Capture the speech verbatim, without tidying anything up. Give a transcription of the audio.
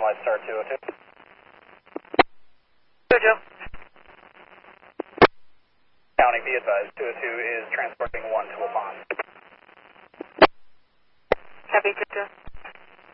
Light Star two oh two. Jojo. County, be advised, two oh two is transporting one to a pond. Copy, Jojo.